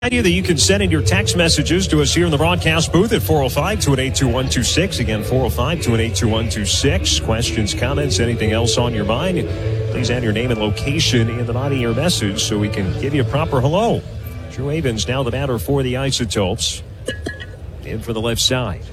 Idea that you can send in your text messages to us here in the broadcast booth at 405-218-2126. Again, 405-218-2126. Questions, comments, anything else on your mind, please add your name and location in the body of your message so we can give you a proper hello. Drew Avens now the batter for the Isotopes. In for the left side.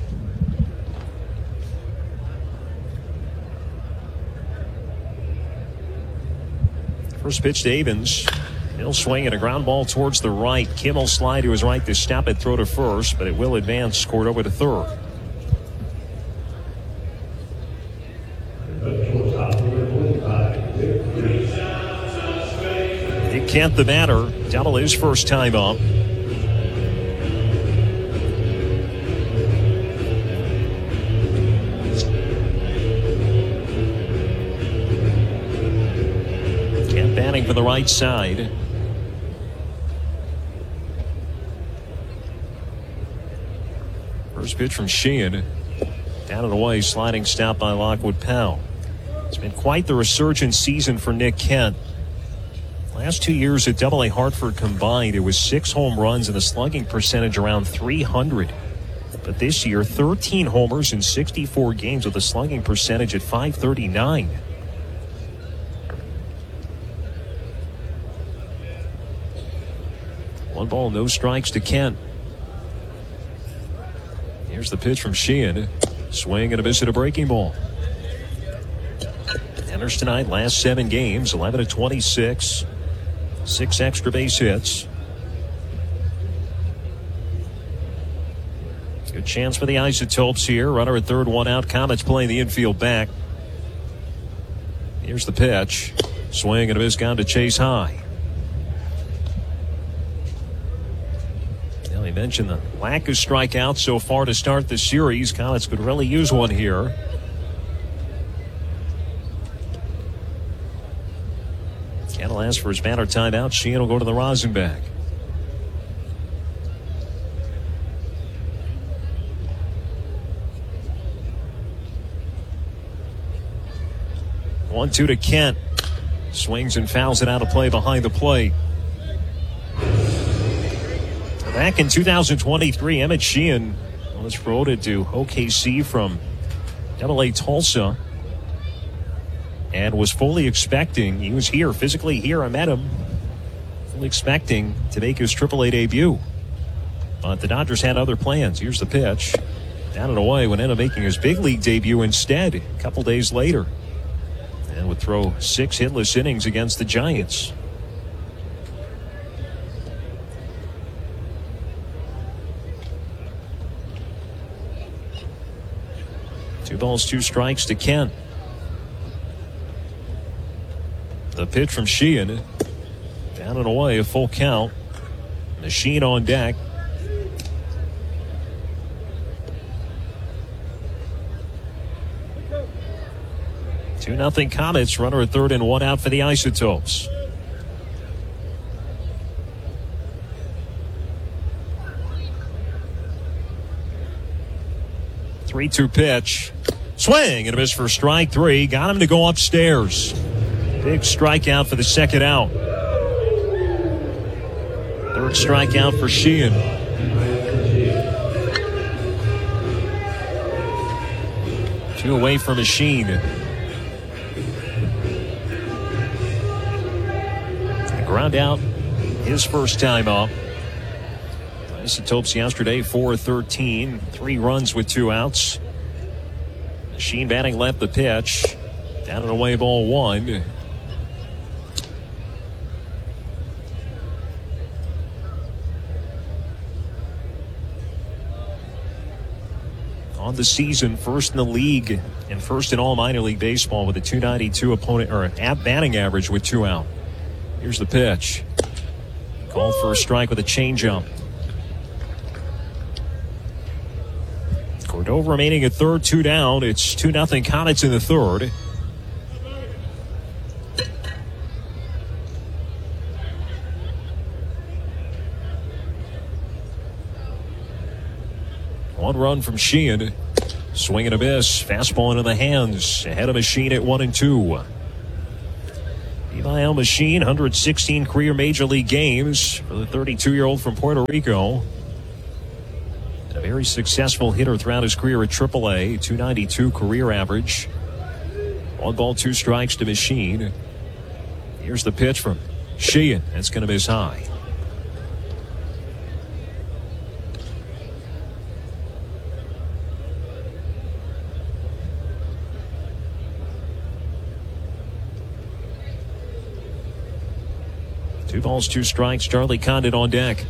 First pitch to Avens. He'll swing at a ground ball towards the right. Kim will slide to his right to stop it, throw to first, but it will advance, scored over to third. Nick Kent, the batter, double his first time up. Kent batting from the right side. First pitch from Sheehan. Down and away, sliding stop by Lockwood Powell. It's been quite the resurgent season for Nick Kent. Last 2 years at AA Hartford combined, it was 6 home runs and a slugging percentage around 300. But this year, 13 homers in 64 games with a slugging percentage at .539. One ball, no strikes to Kent. Here's the pitch from Sheehan. Swing and a miss at a breaking ball. Enters tonight, last 7 games, 11 of 26. 6 extra base hits. Good chance for the Isotopes here. Runner at third, 1 out. Comets playing the infield back. Here's the pitch. Swing and a miss, gone to Chase High. I mentioned the lack of strikeouts so far to start the series. Comets could really use one here. Can't ask for his batter timeout. Sheehan will go to the rosin bag. One-two to Kent. Swings and fouls it out of play behind the plate. Back in 2023, Emmett Sheehan was promoted to OKC from AA Tulsa and was fully expecting, he was here, physically here, I met him, fully expecting to make his AAA debut. But the Dodgers had other plans. Here's the pitch. Down and away would end up making his big league debut instead a couple days later. And would throw 6 hitless innings against the Giants. Two balls, 2 strikes to Kent. The pitch from Sheehan. Down and away, a full count. Machine on deck. Two nothing Comets. Runner at third and 1 out for the Isotopes. Three-two pitch. Swing and a miss for strike 3. Got him to go upstairs. Big strikeout for the second out. Third strikeout for Sheehan. Two away from Machine. The ground out his first time up. Isotopes yesterday, 4-13, 3 runs with 2 outs. Machine batting left, the pitch. Down and away, ball 1. On the season, first in the league and first in all minor league baseball with a .292 opponent or batting average with 2 out. Here's the pitch. Called for a strike with a changeup. Cordova remaining at third, 2 down. It's 2-0 Comets in the third. One run from Sheehan. Swing and a miss. Fastball into the hands. Ahead of Machine at 1-2. NIL machine, 116 career Major League games for the 32-year-old from Puerto Rico. A very successful hitter throughout his career at AAA, 292 career average. 1 ball, 2 strikes to Machine. Here's the pitch from Sheehan. That's going to miss high. Two balls, 2 strikes. Charlie Condon on deck.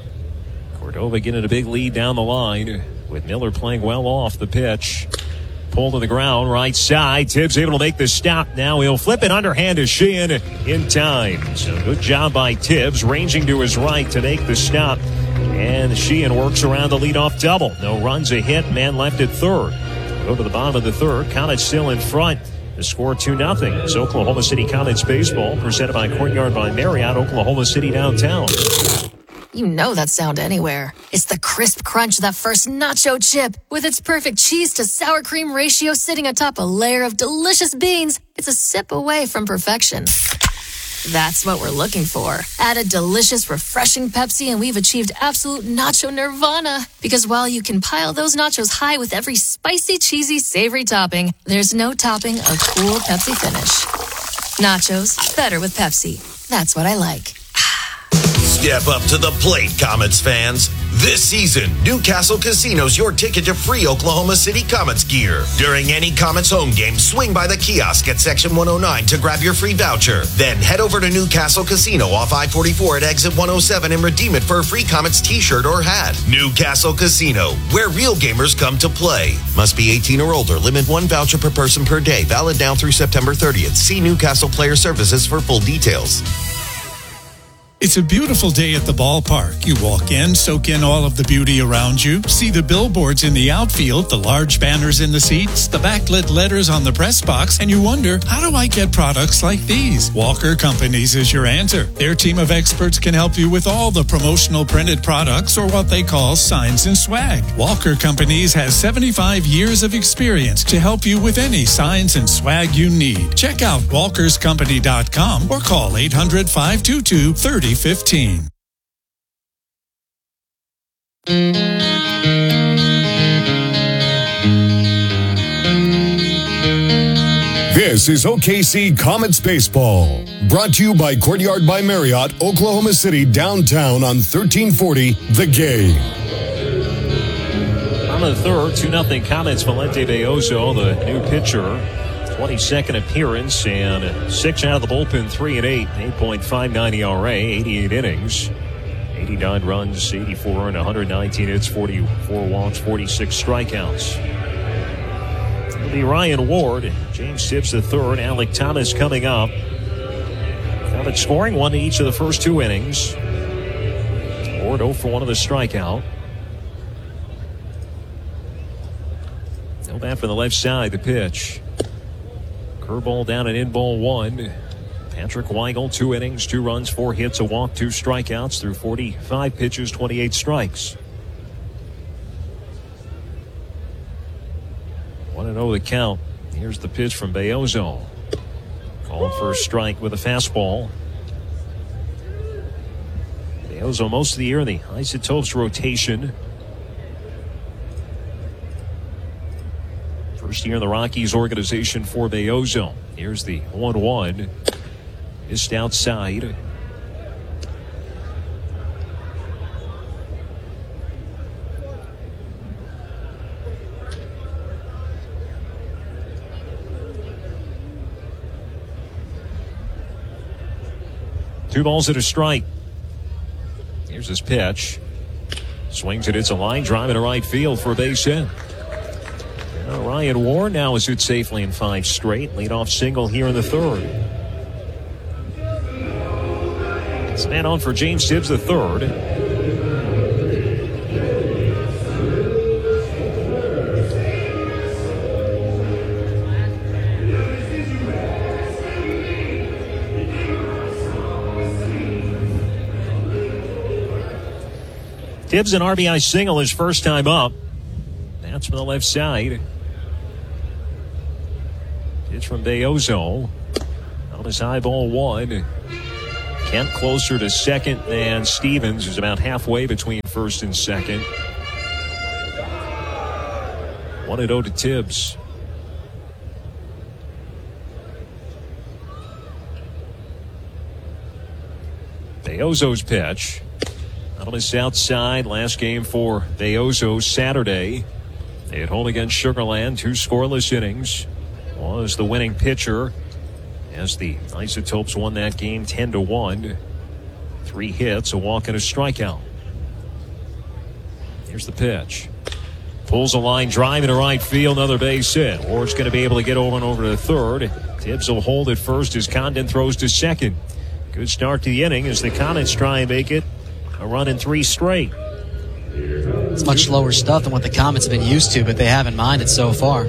Cordova getting a big lead down the line with Miller playing well off the pitch. Pull to the ground, right side. Tibbs able to make the stop. Now he'll flip it underhand to Sheehan in time. So good job by Tibbs, ranging to his right to make the stop. And Sheehan works around the leadoff double. No runs, a hit, man left at third. Go to the bottom of the third. Comets still in front. The score 2-0. It's Oklahoma City Comets baseball, presented by Courtyard by Marriott, Oklahoma City downtown. You know that sound anywhere. It's the crisp crunch of that first nacho chip. With its perfect cheese to sour cream ratio sitting atop a layer of delicious beans, it's a sip away from perfection. That's what we're looking for. Add a delicious, refreshing Pepsi and we've achieved absolute nacho nirvana. Because while you can pile those nachos high with every spicy, cheesy, savory topping, there's no topping a cool Pepsi finish. Nachos, better with Pepsi. That's what I like. Step up to the plate, Comets fans. This season, Newcastle Casino's your ticket to free Oklahoma City Comets gear. During any Comets home game, swing by the kiosk at Section 109 to grab your free voucher. Then head over to Newcastle Casino off I-44 at Exit 107 and redeem it for a free Comets t-shirt or hat. Newcastle Casino, where real gamers come to play. Must be 18 or older. Limit 1 voucher per person per day. Valid now through September 30th. See Newcastle Player Services for full details. It's a beautiful day at the ballpark. You walk in, soak in all of the beauty around you, see the billboards in the outfield, the large banners in the seats, the backlit letters on the press box, and you wonder, how do I get products like these? Walker Companies is your answer. Their team of experts can help you with all the promotional printed products, or what they call signs and swag. Walker Companies has 75 years of experience to help you with any signs and swag you need. Check out walkerscompany.com or call 800-522-3015. This is OKC Comets Baseball, brought to you by Courtyard by Marriott, Oklahoma City, downtown on 1340 The Game. On the third, 2-0 Comets. Valente Beozo, the new pitcher. 22nd appearance and 6 out of the bullpen, 3 and 8, 8.59 ERA, 88 innings, 89 runs, 84 earned, 119 hits, 44 walks, 46 strikeouts. It'll be Ryan Ward, James Tibbs III, Alec Thomas coming up. Comets scoring 1 in each of the first 2 innings. Ward 0 for 1 of the strikeout. No bat from the left side, the pitch. Curveball down and in ball 1. Patrick Weigel, 2 innings, 2 runs, 4 hits, a walk, 2 strikeouts through 45 pitches, 28 strikes. 1-0 the count. Here's the pitch from Beozo. Called for a strike with a fastball. Beozo most of the year in the Isotopes rotation. First year in the Rockies organization for Beozo. Here's the 1-1. Missed outside. Two balls and a strike. Here's his pitch. Swings it. It's a line drive into right field for a base hit. Ryan Ward now is hit safely in 5 straight. Leadoff single here in the third. It's man on for James Tibbs III. Tibbs an RBI single his first time up. That's from the left side. Pitch from Beozo. On his high ball one. Kent closer to second than Stevens, who's about halfway between first and second. 1-0 to Tibbs. Beozo's pitch. Out on his south side. Last game for Beozo Saturday. At home against Sugar Land. 2 scoreless innings. Was the winning pitcher as the Isotopes won that game 10-1. 3 hits, a walk, and a strikeout. Here's the pitch. Pulls a line drive into right field. Another base hit. Ward's going to be able to get over to third. Tibbs will hold at first as Condon throws to second. Good start to the inning as the Comets try and make it a run in 3 straight. It's much slower stuff than what the Comets have been used to, but they haven't minded so far.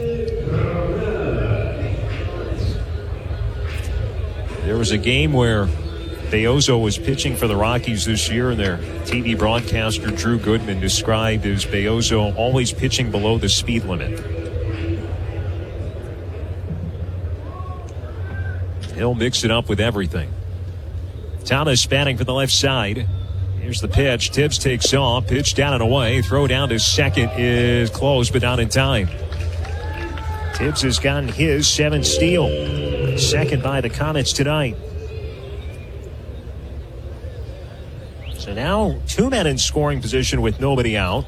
There was a game where Beozo was pitching for the Rockies this year, and their TV broadcaster Drew Goodman described as Beozo always pitching below the speed limit. He'll mix it up with everything. Thomas batting for the left side. Here's the pitch. Tibbs takes off. Pitch down and away. Throw down to second is close, but not in time. Tibbs has gotten his 7th steal. Second by the Comets tonight. So now 2 men in scoring position with nobody out.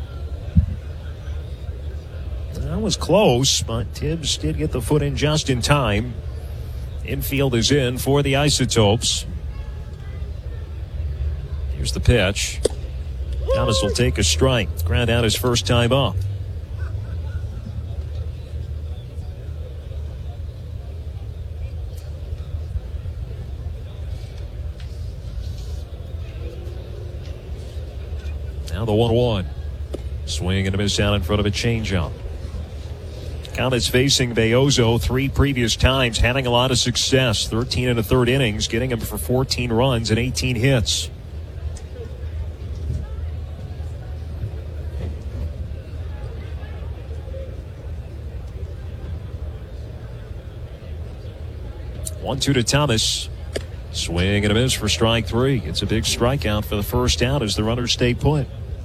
That was close, but Tibbs did get the foot in just in time. Infield is in for the Isotopes. Here's the pitch. Thomas will take a strike. Ground out his first time up. Now the 1-1. Swing and a miss out in front of a changeup. Comets facing Beozo 3 previous times, having a lot of success. 13 and a third innings, getting him for 14 runs and 18 hits. One-two to Thomas. Swing and a miss for strike 3. It's a big strikeout for the first out as the runners stay put.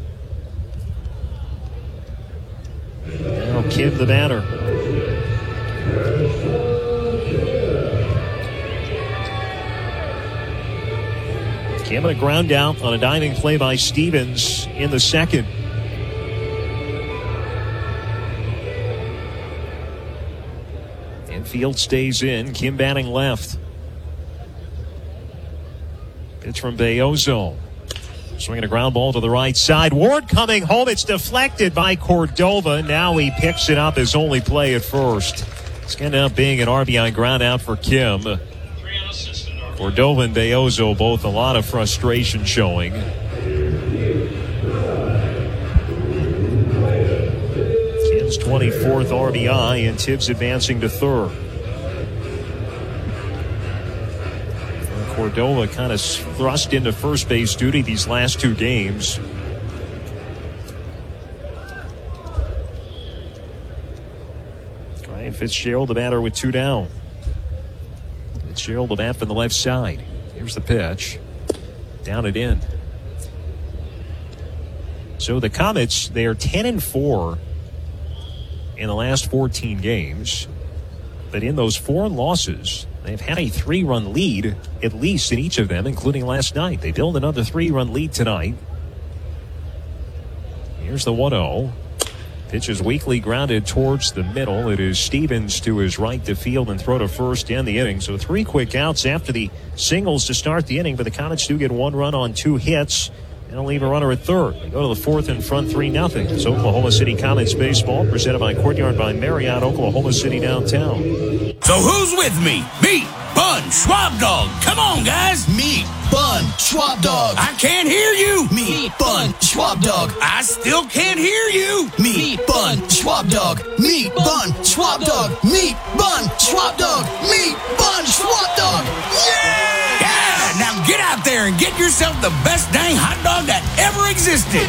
Now Kim the batter. Kim a ground out on a diving play by Stevens in the second. Infield stays in. Kim batting left. Pitch from Beozo. Swinging a ground ball to the right side. Ward coming home. It's deflected by Cordova. Now he picks it up his only play at first. It's going to end up being an RBI ground out for Kim. Cordova and Beozo both a lot of frustration showing. Kim's 24th RBI and Tibbs advancing to third. Cordova kind of thrust into first base duty these last 2 games. Ryan Fitzgerald, the batter with 2 down. Fitzgerald, the bat from the left side. Here's the pitch. Down and in. So the Comets, they are 10-4 in the last 14 games. But in those 4 losses, they've had a 3-run lead, at least in each of them, including last night. They build another 3-run lead tonight. Here's the 1-0. Pitch is weakly grounded towards the middle. It is Stevens to his right to field and throw to first to end the inning. So 3 quick outs after the singles to start the inning, but the Comets do get 1 run on 2 hits. And they'll leave a runner at third. They go to the 4th in front 3-0. It's Oklahoma City Comets baseball presented by Courtyard by Marriott, Oklahoma City downtown. So who's with me? Meat, bun, Schwab dog. Come on, guys. Meat, bun, Schwab dog. I can't hear you. Meat, bun, Schwab dog. I still can't hear you. Meat, bun, Schwab dog. Meat, bun, Schwab dog. Meat, bun, Schwab dog. Meat, bun, Schwab dog. Yeah! Yeah! Now get out there and get yourself the best dang hot dog that ever existed.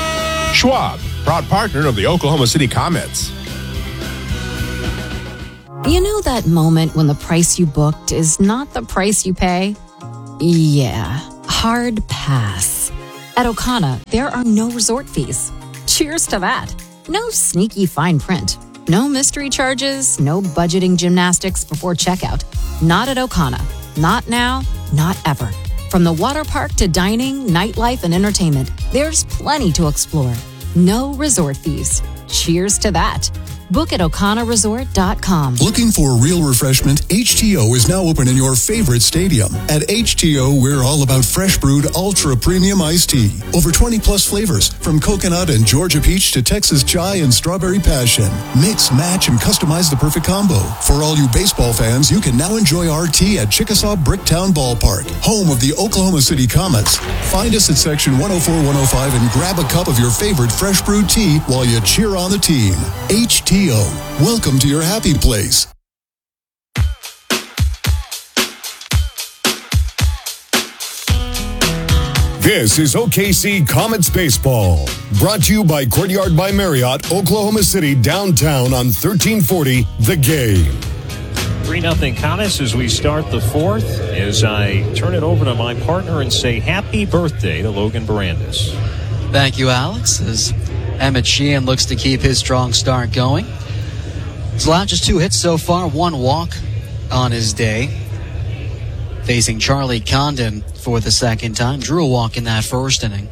Schwab, proud partner of the Oklahoma City Comets. You know that moment when the price you booked is not the price you pay? Yeah, hard pass. At O'Kana, there are no resort fees. Cheers to that. No sneaky fine print. No mystery charges, no budgeting gymnastics before checkout. Not at O'Kana. Not now, not ever. From the water park to dining, nightlife, and entertainment, there's plenty to explore. No resort fees. Cheers to that. Book at OkanaResort.com. Looking for real refreshment? HTO is now open in your favorite stadium. At HTO, we're all about fresh brewed ultra premium iced tea. Over 20 plus flavors, from coconut and Georgia peach to Texas chai and strawberry passion. Mix, match, and customize the perfect combo. For all you baseball fans, you can now enjoy our tea at Chickasaw Bricktown Ballpark, home of the Oklahoma City Comets. Find us at section 104-105 and grab a cup of your favorite fresh brewed tea while you cheer on the team. HTO. Welcome to your happy place. This is OKC Comets Baseball, brought to you by Courtyard by Marriott, Oklahoma City, downtown on 1340 The Game. 3-0 Comets as we start the fourth, as I turn it over to my partner and say happy birthday to Logan Barandis. Thank you, Alex, as Emmett Sheehan looks to keep his strong start going. He's allowed just 2 hits so far, 1 walk on his day. Facing Charlie Condon for the second time. Drew a walk in that first inning.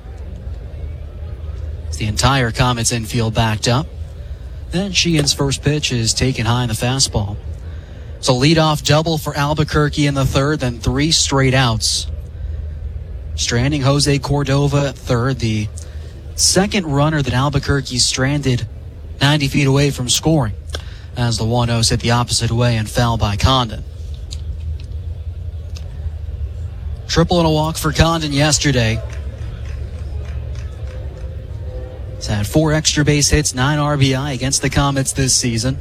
As the entire Comets infield backed up. Then Sheehan's first pitch is taken high in the fastball. So leadoff double for Albuquerque in the third, then 3 straight outs. Stranding Jose Cordova at third, the second runner that Albuquerque stranded 90 feet away from scoring, as the 1-0 hit the opposite way and fell by Condon. Triple and a walk for Condon yesterday. He's had 4 extra base hits, 9 RBI against the Comets this season.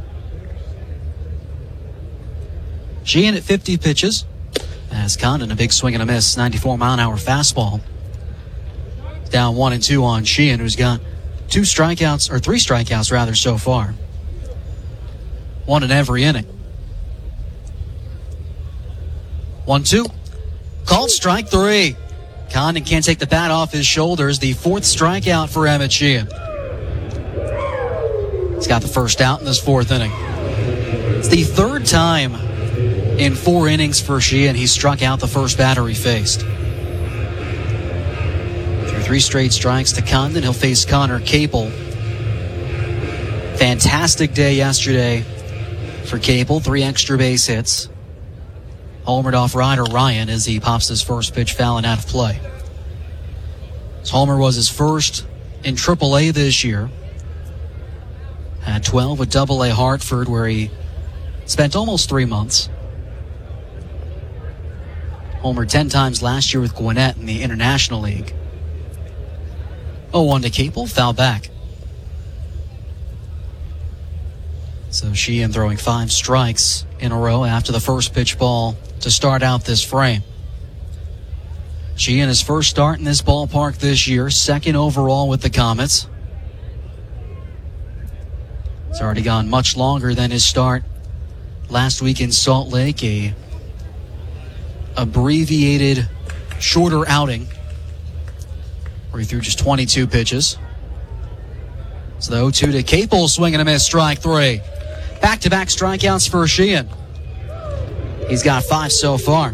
Sheehan at 50 pitches, as Condon a big swing and a miss, 94-mile-an-hour fastball. Down 1-2 on Sheehan, who's got 3 strikeouts rather so far. 1 in every inning. 1-2. Called strike 3. Condon can't take the bat off his shoulders. The 4th strikeout for Emmett Sheehan. He's got the first out in this 4th inning. It's the 3rd time in 4 innings for Sheehan he struck out the first batter he faced. Through 3 straight strikes to Condon, he'll face Connor Capel. Fantastic day yesterday for Capel. 3 extra base hits. Homered off Ryder Ryan as he pops his first pitch fouling out of play. His homer was his first in AAA this year. Had 12 with AA Hartford, where he spent almost 3 months. Homered 10 times last year with Gwinnett in the International League. 0-1 to Capel, foul back. So Sheehan throwing 5 strikes in a row after the first pitch ball to start out this frame. Sheehan, his first start in this ballpark this year, 2nd overall with the Comets. It's already gone much longer than his start last week in Salt Lake, a abbreviated, shorter outing where he threw just 22 pitches. So the 0-2 to Capel, swing and a miss, strike 3. Back-to-back strikeouts for Sheehan. He's got 5 so far.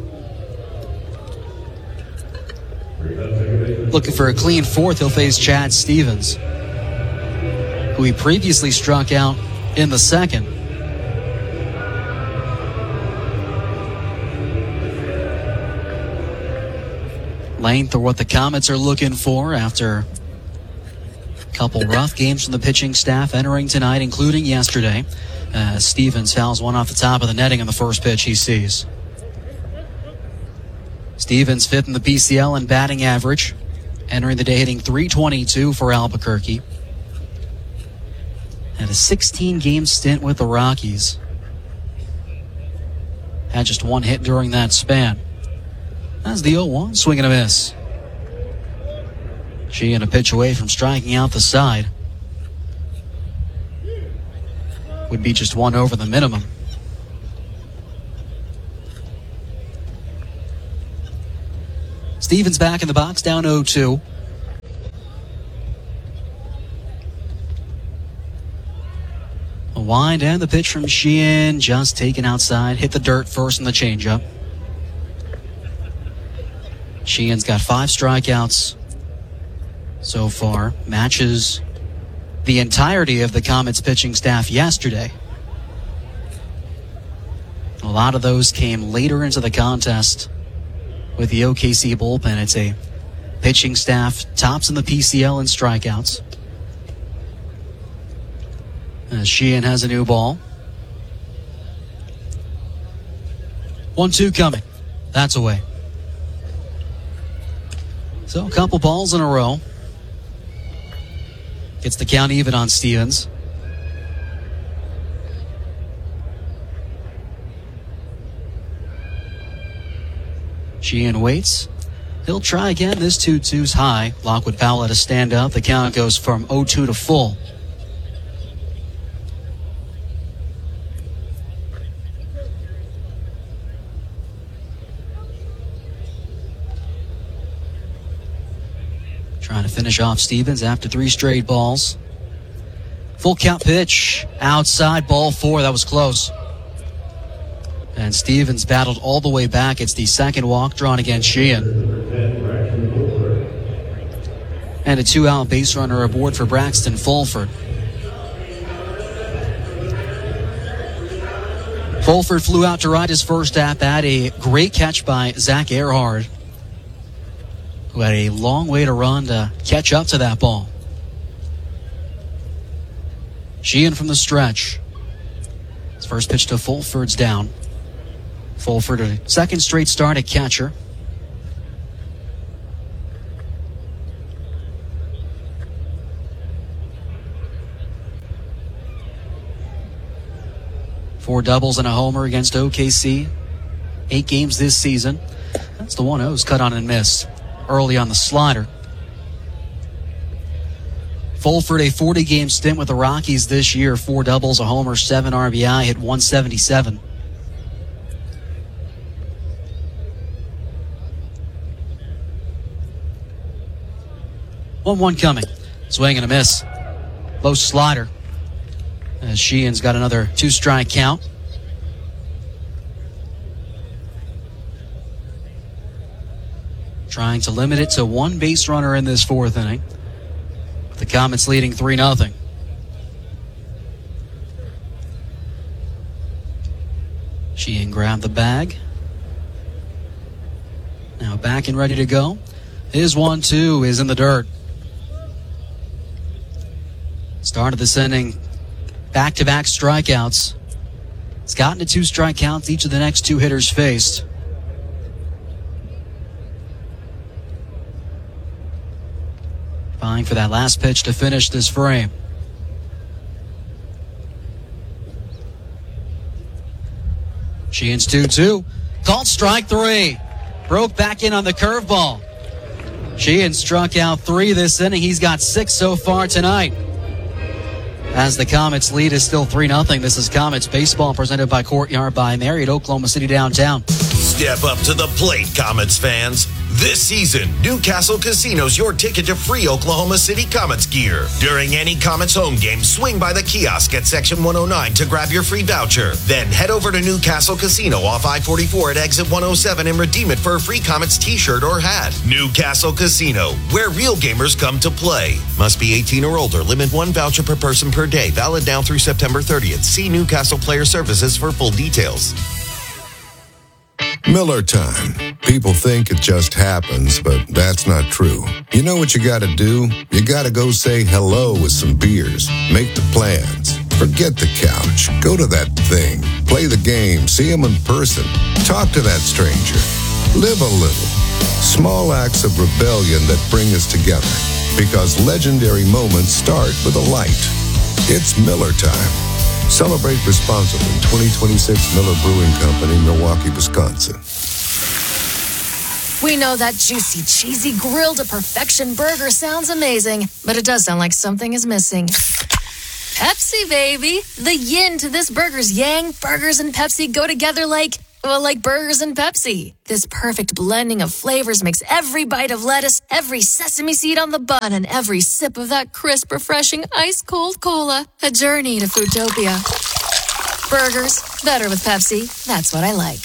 Looking for a clean 4th, he'll face Chad Stevens, who he previously struck out in the 2nd. Length are what the Comets are looking for after a couple rough games from the pitching staff entering tonight, including yesterday. Stevens fouls one off the top of the netting on the first pitch he sees. Stevens 5th in the PCL in batting average, entering the day hitting .322 for Albuquerque. Had a 16-game stint with the Rockies. Had just 1 hit during that span. That's the 0-1, swing and a miss. Sheehan a pitch away from striking out the side. would be just one over the minimum. Stevens back in the box, down 0-2. A wind and the pitch from Sheehan, just taken outside. Hit the dirt first in the changeup. Sheehan's got 5 strikeouts so far. Matches the entirety of the Comets pitching staff yesterday. A lot of those came later into the contest with the OKC bullpen. It's a pitching staff tops in the PCL in strikeouts. As Sheehan has a new ball. 1-2 coming. That's away. So a couple balls in a row. Gets the count even on Stevens. Sheehan waits. He'll try again. This 2-2's high. Lockwood Powell at a stand up. The count goes from 0-2 to full. Trying to finish off Stevens after 3 straight balls. Full count pitch. Outside, ball 4. That was close. And Stevens battled all the way back. It's the second walk drawn against Sheehan. And a 2-out base runner aboard for Braxton Fulford. Fulford flew out to right his first at-bat. A great catch by Zach Earhart, who had a long way to run to catch up to that ball. Sheehan from the stretch. His first pitch to Fulford's down. Fulford, a second straight start at catcher. Four doubles and a homer against OKC. 8 games this season. That's the 1-0's cut on and missed early on the slider. Fulford, a 40-game stint with the Rockies this year. 4 doubles, a homer, 7 RBI, hit 177. One coming. Swing and a miss. Low slider. As Sheehan's got another 2-strike count. Trying to limit it to 1 base runner in this 4th inning. The Comets leading 3-0. Sheehan grabbed the bag. Now back and ready to go. His 1-2 is in the dirt. Started this inning, back-to-back strikeouts. It's gotten to 2 strikeouts each of the next 2 hitters faced. Vying for that last pitch to finish this frame. Sheehan's 2-2. Called strike 3. Broke back in on the curveball. Sheehan struck out 3 this inning. He's got 6 so far tonight. As the Comets lead is still 3-0. This is Comets Baseball presented by Courtyard by Marriott, Oklahoma City downtown. Step up to the plate, Comets fans. This season, Newcastle Casino's your ticket to free Oklahoma City Comets gear. During any Comets home game, swing by the kiosk at Section 109 to grab your free voucher. Then head over to Newcastle Casino off I-44 at Exit 107 and redeem it for a free Comets t-shirt or hat. Newcastle Casino, where real gamers come to play. Must be 18 or older. Limit 1 voucher per person per day. Valid now through September 30th. See Newcastle Player Services for full details. Miller time. People think it just happens, but that's not true. You know what you gotta do? You gotta go say hello with some beers. Make the plans. Forget the couch. Go to that thing. Play the game. See him in person. Talk to that stranger. Live a little. Small acts of rebellion that bring us together. Because legendary moments start with a light. It's Miller time. Celebrate responsibly. 2026 Miller Brewing Company, Milwaukee, Wisconsin. We know that juicy, cheesy, grilled to perfection burger sounds amazing, but it does sound like something is missing. Pepsi, baby. The yin to this burger's yang. Burgers and Pepsi go together like burgers and Pepsi. This perfect blending of flavors makes every bite of lettuce, every sesame seed on the bun, and every sip of that crisp, refreshing, ice-cold cola a journey to Foodtopia. Burgers, better with Pepsi. That's what I like.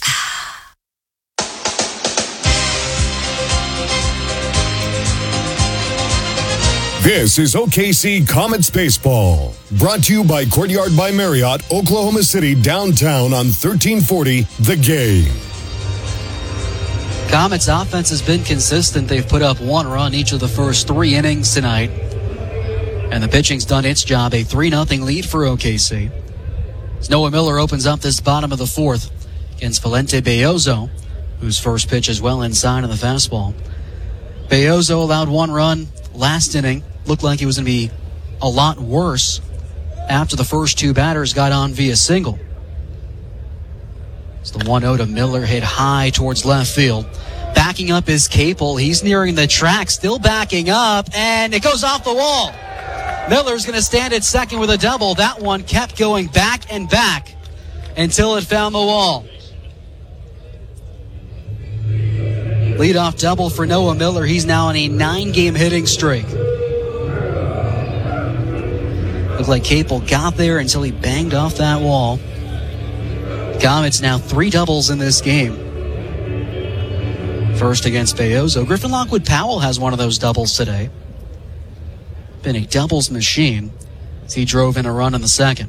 This is OKC Comets Baseball, brought to you by Courtyard by Marriott, Oklahoma City, downtown on 1340 The Game. Comets offense has been consistent. They've put up 1 run each of the first 3 innings tonight. And the pitching's done its job, a 3-0 lead for OKC. As Noah Miller opens up this bottom of the 4th against Valente Belloso, whose first pitch is well inside of the fastball. Belloso allowed 1 run last inning. Looked like it was going to be a lot worse after the first 2 batters got on via single. It's the 1-0 to Miller, hit high towards left field. Backing up is Capel. He's nearing the track, still backing up, and it goes off the wall. Miller's going to stand at second with a double. That one kept going back and back until it found the wall. Leadoff double for Noah Miller. He's now on a 9-game hitting streak. Looked like Capel got there until he banged off that wall. Comets now 3 doubles in this game. First against Belloso. Griffin Lockwood Powell has one of those doubles today. Been a doubles machine as he drove in a run in the second.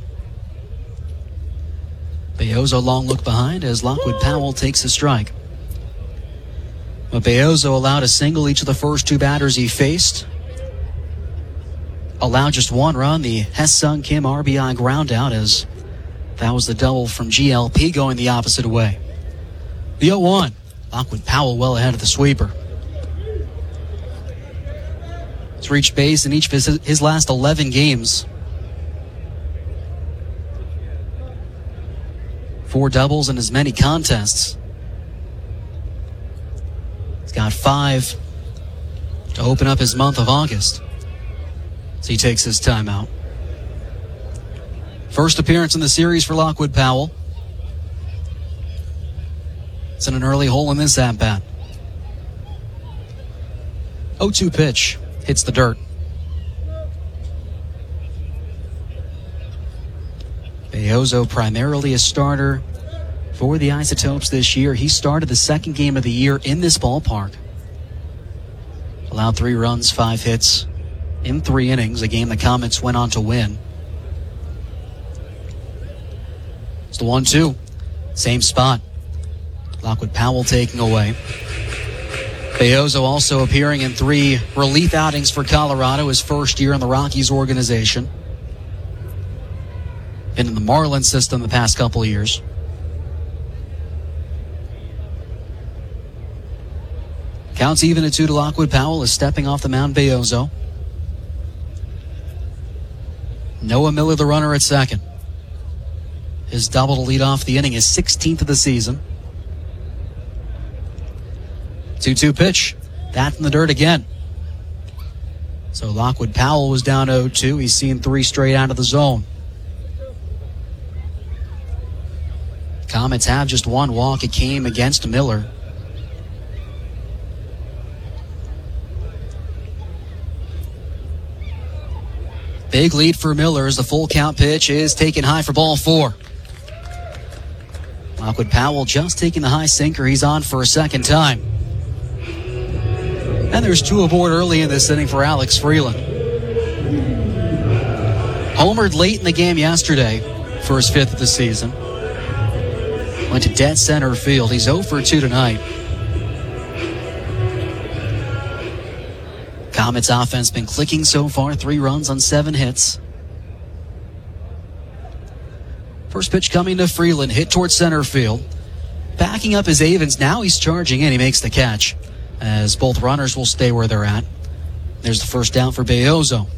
Belloso long look behind as Lockwood Powell takes a strike. But Belloso allowed a single each of the first 2 batters he faced. Allowed just 1 run, the Hesung Kim RBI ground out, as that was the double from GLP going the opposite way. The 0-1. Lockwood Powell well ahead of the sweeper. He's reached base in each of his last 11 games. 4 doubles in as many contests. He's got 5 to open up his month of August. So he takes his timeout. First appearance in the series for Lockwood Powell. It's in an early hole in this at-bat. 0-2 pitch. Hits the dirt. Belloso primarily a starter for the Isotopes this year. He started the second game of the year in this ballpark. Allowed 3 runs, 5 hits in 3 innings, a game the Comets went on to win. It's the 1-2. Same spot. Lockwood Powell taking away. Belloso also appearing in 3 relief outings for Colorado, his first year in the Rockies organization. Been in the Marlins system the past couple of years. Counts even at 2 to Lockwood Powell is stepping off the mound. Belloso. Noah Miller, the runner at second. His double to lead off the inning, his 16th of the season. 2-2 pitch. That in the dirt again. So Lockwood Powell was down 0-2. He's seen 3 straight out of the zone. Comets have just 1 walk. It came against Miller. Big lead for Miller as the full count pitch is taken high for ball 4. Lockwood Powell just taking the high sinker. He's on for a second time. And there's 2 aboard early in this inning for Alex Freeland. Homered late in the game yesterday for his 5th of the season. Went to dead center field. He's 0 for 2 tonight. Comets offense been clicking so far. 3 runs on 7 hits. First pitch coming to Freeland. Hit towards center field. Backing up is Avens. Now he's charging in. He makes the catch, as both runners will stay where they're at. There's the first down for Belloso.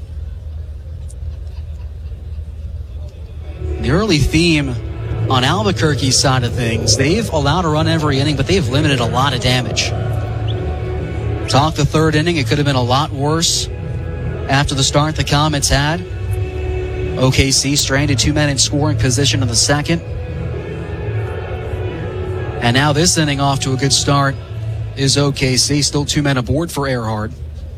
The early theme on Albuquerque's side of things, they've allowed a run every inning, but they've limited a lot of damage. Talk the 3rd inning, it could have been a lot worse after the start the Comets had. OKC stranded 2 men in scoring position in the second. And now this inning off to a good start is OKC. Still 2 men aboard for Earhart,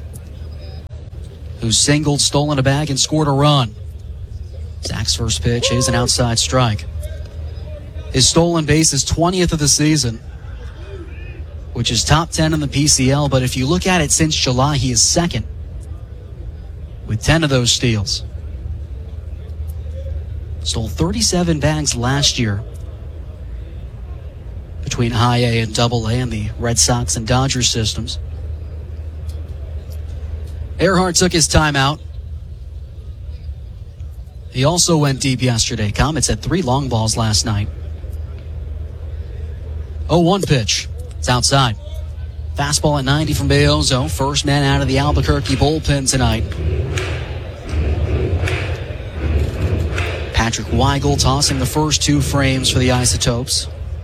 who singled, stolen a bag, and scored a run. Zach's first pitch is an outside strike. His stolen base is 20th of the season, which is top 10 in the PCL. But if you look at it since July, he is second with 10 of those steals. Stole 37 bags last year between high A and double A in the Red Sox and Dodgers systems. Earhart took his timeout. He also went deep yesterday. Comets had 3 long balls last night. 0-1 pitch. It's outside. Fastball at 90 from Beozo. First man out of the Albuquerque bullpen tonight. Patrick Weigel tossing the first 2 frames for the Isotopes.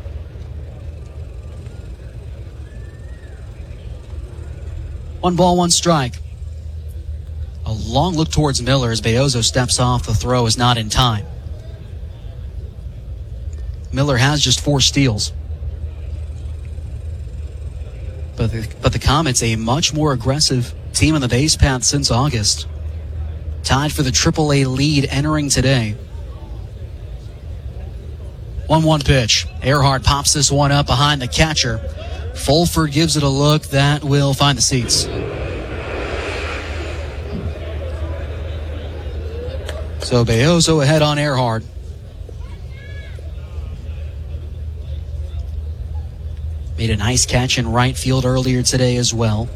One ball, one strike. A long look towards Miller as Beozo steps off. The throw is not in time. Miller has just 4 steals. But the Comets, a much more aggressive team on the base path since August. Tied for the AAA lead entering today. 1-1 pitch. Earhart pops this one up behind the catcher. Fulford gives it a look that will find the seats. So Beozo ahead on Earhart. Made a nice catch in right field earlier today as well.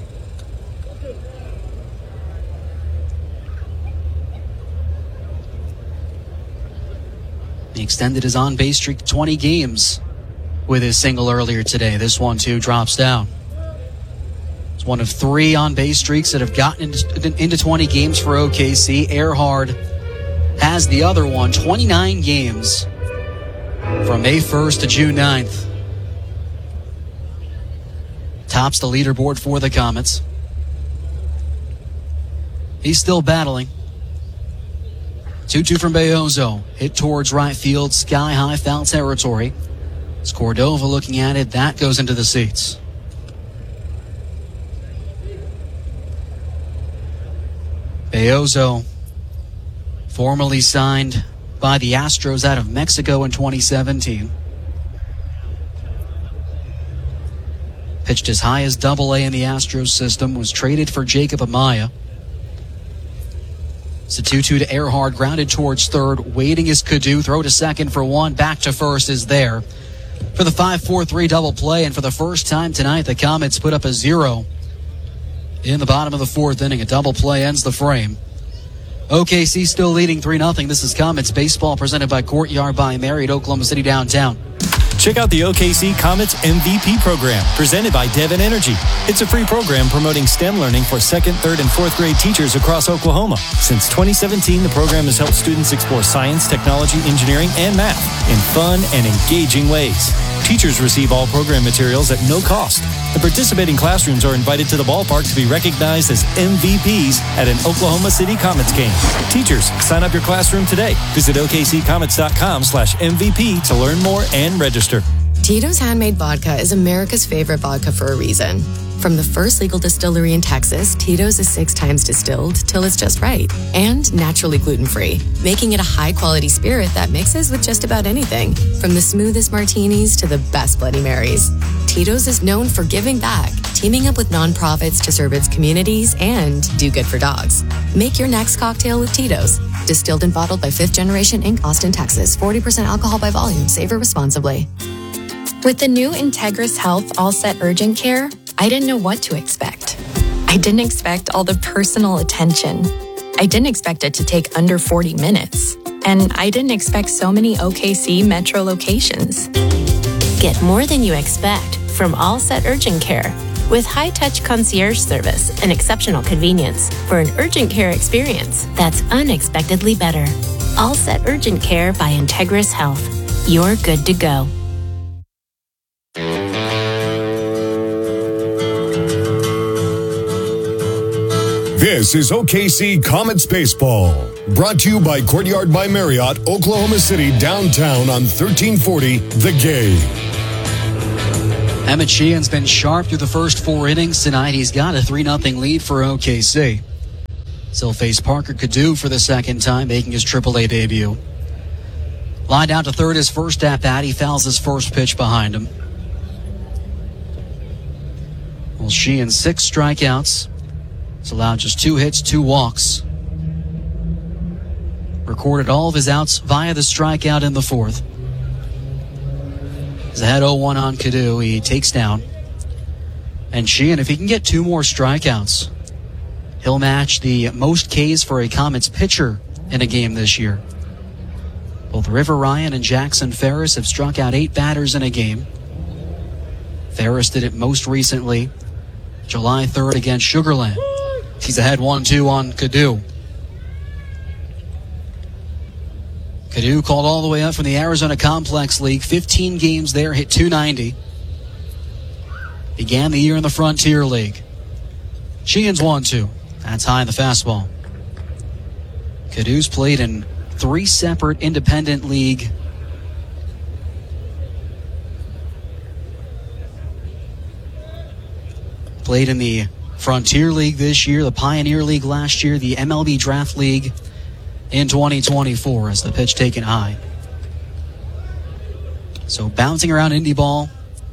He extended his on-base streak to 20 games with his single earlier today. This one, too, drops down. It's one of 3 on-base streaks that have gotten into 20 games for OKC. Earhart has the other one, 29 games from May 1st to June 9th. Tops the leaderboard for the Comets. He's still battling. 2-2 from Beozo. Hit towards right field, sky-high foul territory. It's Cordova looking at it. That goes into the seats. Beozo, formerly signed by the Astros out of Mexico in 2017. Pitched as high as Double A in the Astros system. Was traded for Jacob Amaya. It's a 2-2 to Earhart. Grounded towards third. Waiting is Cadu. Throw to second for 1. Back to first is there for the 5-4-3 double play. And for the first time tonight, the Comets put up a 0 in the bottom of the 4th inning. A double play ends the frame. OKC still leading 3-0. This is Comets Baseball presented by Courtyard by Marriott, Oklahoma City downtown. Check out the OKC Comets MVP program, presented by Devon Energy. It's a free program promoting STEM learning for 2nd, 3rd, and 4th grade teachers across Oklahoma. Since 2017, the program has helped students explore science, technology, engineering, and math in fun and engaging ways. Teachers receive all program materials at no cost. The participating classrooms are invited to the ballpark to be recognized as MVPs at an Oklahoma City Comets game. Teachers, sign up your classroom today. Visit OKCComets.com/MVP to learn more and register. Tito's Handmade Vodka is America's favorite vodka for a reason. From the first legal distillery in Texas, Tito's is 6 times distilled till it's just right. And naturally gluten-free, making it a high-quality spirit that mixes with just about anything. From the smoothest martinis to the best Bloody Marys. Tito's is known for giving back, teaming up with nonprofits to serve its communities and do good for dogs. Make your next cocktail with Tito's. Distilled and bottled by 5th Generation Inc., Austin, Texas. 40% alcohol by volume. Savor responsibly. With the new Integris Health All Set Urgent Care, I didn't know what to expect. I didn't expect all the personal attention. I didn't expect it to take under 40 minutes. And I didn't expect so many OKC Metro locations. Get more than you expect from All Set Urgent Care. With high-touch concierge service and exceptional convenience for an urgent care experience that's unexpectedly better. All Set Urgent Care by Integris Health. You're good to go. This is OKC Comets Baseball, Brought to you by Courtyard by Marriott, Oklahoma City, downtown on 1340 The Game. Emmett Sheehan's been sharp through the first 4 innings tonight. He's got a 3-0 lead for OKC. He'll face Parker Cadu for the second time, making his AAA debut. Lined out to third his first at-bat. He fouls his first pitch behind him. Well, Sheehan 6 strikeouts. He's allowed just 2 hits, 2 walks. Recorded all of his outs via the strikeout in the fourth. He's ahead 0-1 on Cadu. He takes down. And Sheehan, if he can get 2 more strikeouts, he'll match the most Ks for a Comets pitcher in a game this year. Both River Ryan and Jackson Ferris have struck out 8 batters in a game. Ferris did it most recently, July 3rd against Sugar Land. He's ahead 1-2 on Cadu. Cadu called all the way up from the Arizona Complex League. 15 games there, hit .290. Began the year in the Frontier League. Sheehan's 1-2. That's high in the fastball. Cadu's played in 3 separate independent league played in the Frontier League this year, the Pioneer League last year, the MLB Draft League in 2024 as the pitch taken high. So bouncing around indie ball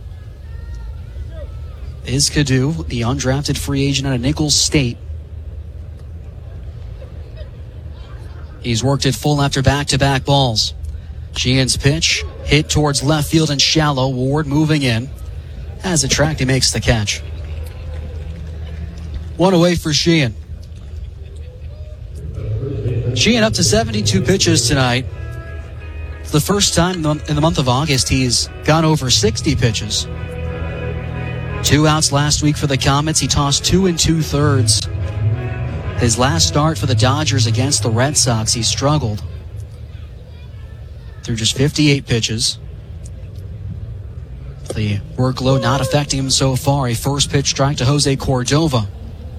is Cadu, the undrafted free agent out of Nichols State. He's worked it full after back-to-back balls. Sheehan's pitch hit towards left field and shallow. Ward moving in. As it tracked, he makes the catch. 1 away for Sheehan. Sheehan up to 72 pitches tonight. For the first time in the month of August, he's gone over 60 pitches. 2 outs last week for the Comets. He tossed 2 2/3. His last start for the Dodgers against the Red Sox, he struggled through just 58 pitches. The workload not affecting him so far. A first pitch strike to Jose Cordova.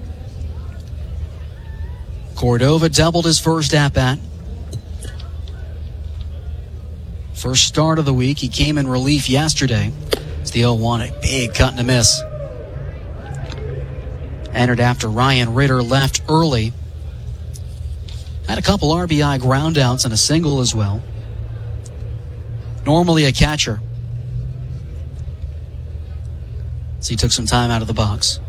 Cordova doubled his first at-bat. First start of the week. He came in relief yesterday. It's the 0-1, a big cut and a miss. Entered after Ryan Ritter left early. Had a couple RBI groundouts and a single as well. Normally a catcher. So he took some time out of the box.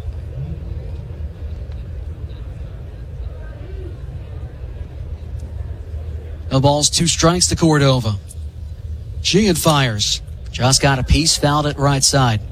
No balls, 2 strikes to Cordova. Sheehan fires. Just got a piece, fouled at right side.